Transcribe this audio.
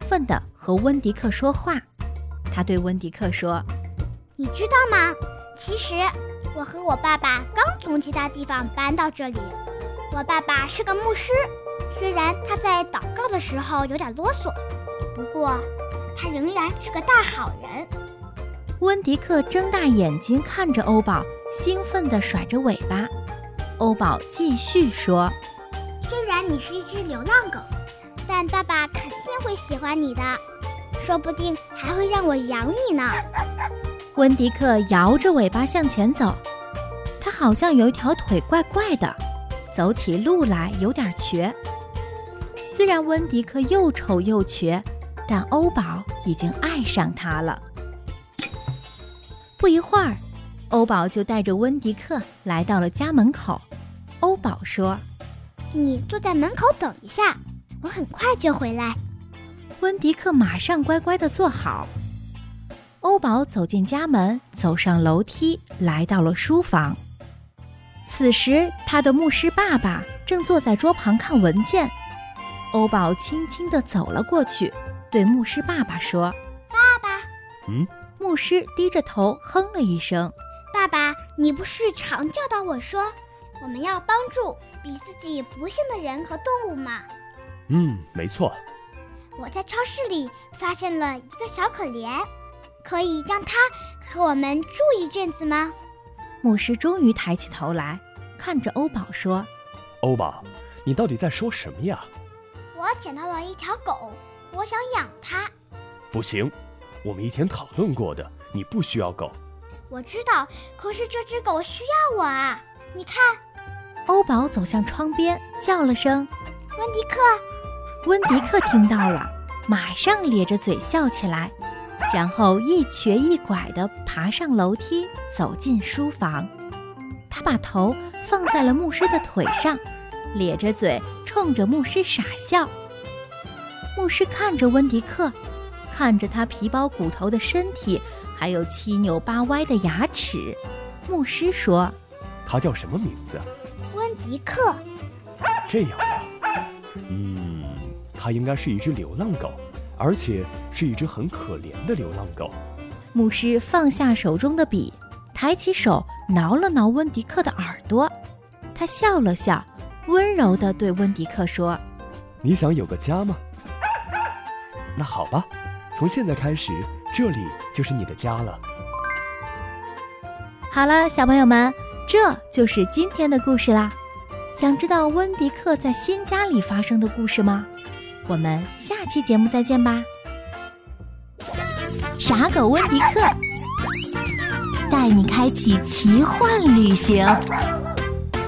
奋地和温迪克说话。他对温迪克说： 你知道吗？其实我和我爸爸刚从其他地方搬到这里。我爸爸是个牧师，虽然他在祷告的时候有点啰嗦，不过他仍然是个大好人。 温迪克睁大眼睛看着欧宝，兴奋地甩着尾巴。欧宝继续说： 虽然你是一只流浪狗，但爸爸肯定会喜欢你的，说不定还会让我养你呢。 温迪克摇着尾巴向前走，他好像有一条腿怪怪的，走起路来有点瘸。虽然温迪克又丑又瘸，但欧宝已经爱上他了。不一会儿，欧宝就带着温迪克来到了家门口。欧宝说： 你坐在门口等一下，我很快就回来。 温迪克马上乖乖地坐好。欧宝走进家门，走上楼梯，来到了书房。此时他的牧师爸爸正坐在桌旁看文件。欧宝轻轻地走了过去，对牧师爸爸说： 爸爸。 牧师低着头哼了一声。 爸爸，你不是常教导我说我们要帮助比自己不幸的人和动物吗？ 没错。 我在超市里发现了一个小可怜，可以让他和我们住一阵子吗？ 牧师终于抬起头来，看着欧宝说： 欧宝，你到底在说什么呀？ 我捡到了一条狗，我想养它。 不行，我们以前讨论过的，你不需要狗。 我知道，可是这只狗需要我啊！你看。 欧宝走向窗边，叫了声： 温迪克。 温迪克听到了，马上咧着嘴笑起来，然后一瘸一拐地爬上楼梯，走进书房。他把头放在了牧师的腿上，咧着嘴冲着牧师傻笑。牧师看着温迪克，看着他皮包骨头的身体，还有七扭八歪的牙齿。牧师说： 他叫什么名字？ 温迪克。 这样啊，他应该是一只流浪狗，而且是一只很可怜的流浪狗。 牧师放下手中的笔，抬起手挠了挠温迪克的耳朵。他笑了笑，温柔地对温迪克说： 你想有个家吗？那好吧，从现在开始，这里就是你的家了。 好了，小朋友们，这就是今天的故事啦。想知道温迪克在新家里发生的故事吗？我们下期节目再见吧。傻狗温迪克带你开启奇幻旅行。